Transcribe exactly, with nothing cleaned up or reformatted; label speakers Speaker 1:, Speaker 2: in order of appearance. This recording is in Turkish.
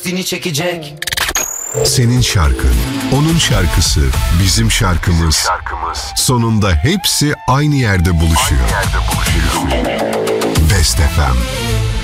Speaker 1: dikkatini çekecek.
Speaker 2: Senin şarkın, onun şarkısı, bizim şarkımız. Bizim şarkımız. Sonunda hepsi aynı yerde buluşuyor. Aynı yerde buluşuyor. Best F M.